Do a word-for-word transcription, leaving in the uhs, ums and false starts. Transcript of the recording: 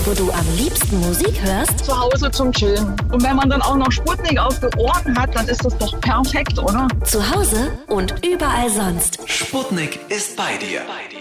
wo du am liebsten Musik hörst? Zu Hause zum Chillen. Und wenn man dann auch noch Sputnik auf den Ohren hat, dann ist das doch perfekt, oder? Zu Hause und überall sonst. Sputnik ist bei dir.